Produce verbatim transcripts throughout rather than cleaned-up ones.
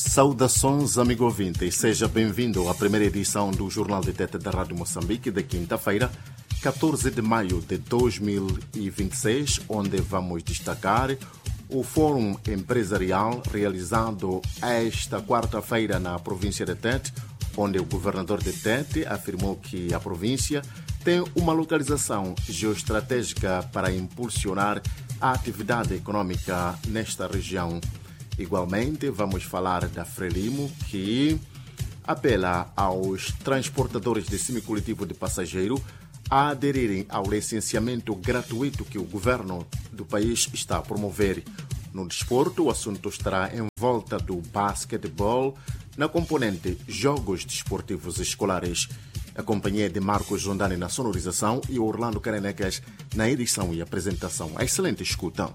Saudações, amigo ouvinte, e seja bem-vindo à primeira edição do Jornal de Tete da Rádio Moçambique da quinta-feira, catorze de maio de dois mil e vinte e seis, onde vamos destacar o Fórum Empresarial realizado esta quarta-feira na província de Tete, onde o governador de Tete afirmou que a província tem uma localização geoestratégica para impulsionar a atividade econômica nesta região. Igualmente, vamos falar da Frelimo, que apela aos transportadores de semicoletivo de passageiro a aderirem ao licenciamento gratuito que o governo do país está a promover. No desporto, o assunto estará em volta do basquetebol na componente Jogos Desportivos Escolares. A companhia de Marcos Jondani na sonorização e Orlando Carenecas na edição e apresentação. Excelente escuta.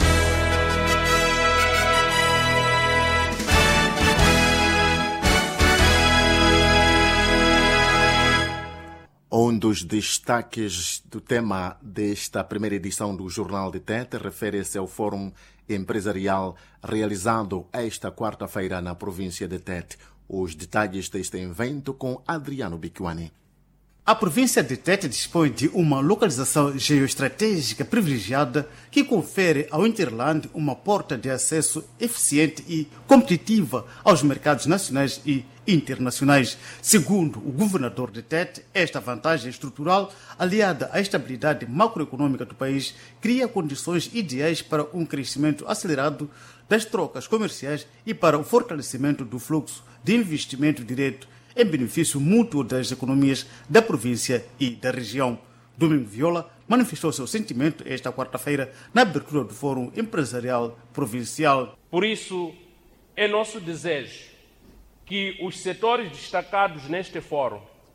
Um dos destaques do tema desta primeira edição do Jornal de Tete refere-se ao Fórum Empresarial realizado esta quarta-feira na província de Tete. Os detalhes deste evento com Adriano Bicuani. A província de Tete dispõe de uma localização geoestratégica privilegiada que confere ao Interland uma porta de acesso eficiente e competitiva aos mercados nacionais e internacionais. Segundo o governador de Tete, esta vantagem estrutural, aliada à estabilidade macroeconômica do país, cria condições ideais para um crescimento acelerado das trocas comerciais e para o fortalecimento do fluxo de investimento direto em benefício mútuo das economias da província e da região. Domingo Viola manifestou seu sentimento esta quarta-feira na abertura do Fórum Empresarial Provincial. Por isso, é nosso desejo que os setores destacados neste fórum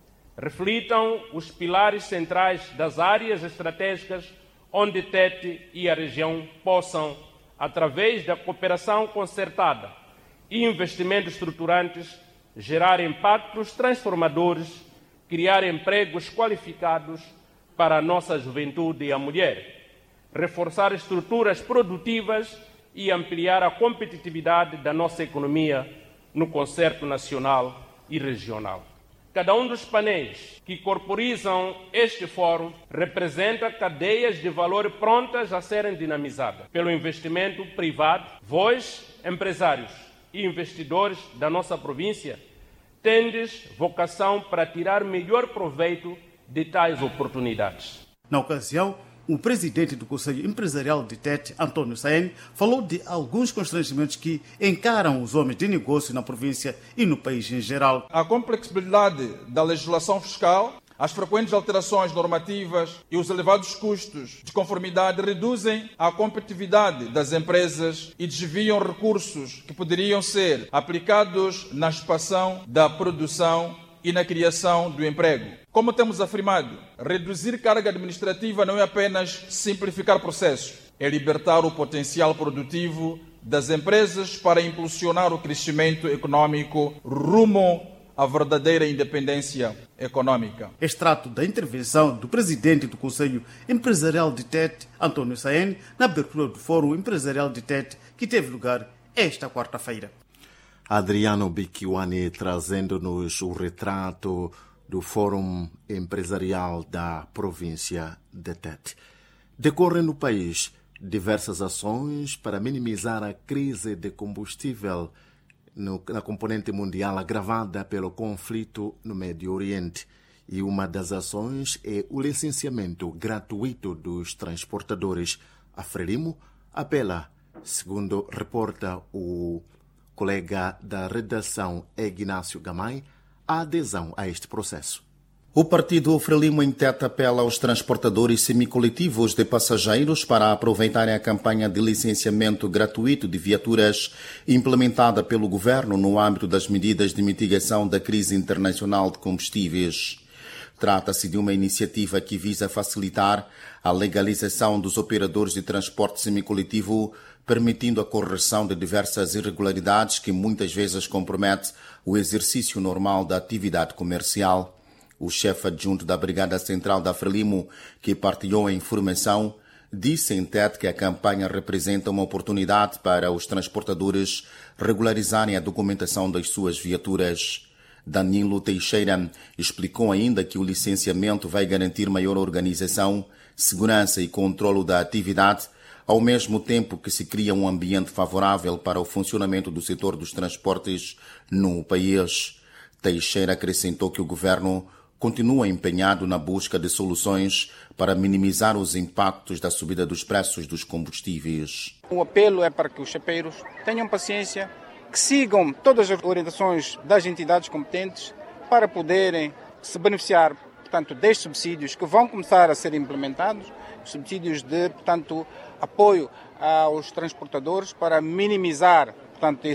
reflitam os pilares centrais das áreas estratégicas onde Tete e a região possam, através da cooperação concertada e investimentos estruturantes, gerar impactos transformadores, criar empregos qualificados para a nossa juventude e a mulher, reforçar estruturas produtivas e ampliar a competitividade da nossa economia no concerto nacional e regional. Cada um dos painéis que corporizam este fórum representa cadeias de valor prontas a serem dinamizadas pelo investimento privado. Vós, empresários e investidores da nossa província, tendes vocação para tirar melhor proveito de tais oportunidades. Na ocasião, o presidente do Conselho Empresarial de Tete, António Saene, falou de alguns constrangimentos que encaram os homens de negócio na província e no país em geral. A complexibilidade da legislação fiscal, as frequentes alterações normativas e os elevados custos de conformidade reduzem a competitividade das empresas e desviam recursos que poderiam ser aplicados na expansão da produção e na criação do emprego. Como temos afirmado, reduzir carga administrativa não é apenas simplificar processos, é libertar o potencial produtivo das empresas para impulsionar o crescimento econômico rumo à verdadeira independência econômica. Extrato da intervenção do presidente do Conselho Empresarial de Tete, António Saene, na abertura do Fórum Empresarial de Tete, que teve lugar esta quarta-feira. Adriano Bicuani trazendo-nos o retrato do Fórum Empresarial da província de Tete. Decorrem no país diversas ações para minimizar a crise de combustível no, na componente mundial agravada pelo conflito no Médio Oriente. E uma das ações é o licenciamento gratuito dos transportadores. A Frelimo apela, segundo reporta o colega da redação Ignácio Gamay, a adesão a este processo. O partido Frelimo em Tete apela aos transportadores semicoletivos de passageiros para aproveitarem a campanha de licenciamento gratuito de viaturas implementada pelo governo no âmbito das medidas de mitigação da crise internacional de combustíveis. Trata-se de uma iniciativa que visa facilitar a legalização dos operadores de transporte semicoletivo, permitindo a correção de diversas irregularidades que muitas vezes comprometem o exercício normal da atividade comercial. O chefe adjunto da Brigada Central da Frelimo, que partilhou a informação, disse em Tete que a campanha representa uma oportunidade para os transportadores regularizarem a documentação das suas viaturas. Danilo Teixeira explicou ainda que o licenciamento vai garantir maior organização, segurança e controlo da atividade, ao mesmo tempo que se cria um ambiente favorável para o funcionamento do setor dos transportes no país. Teixeira acrescentou que o governo continua empenhado na busca de soluções para minimizar os impactos da subida dos preços dos combustíveis. O apelo é para que os chapeiros tenham paciência, que sigam todas as orientações das entidades competentes para poderem se beneficiar, portanto, destes subsídios que vão começar a ser implementados, subsídios de, portanto, apoio aos transportadores para minimizar, portanto,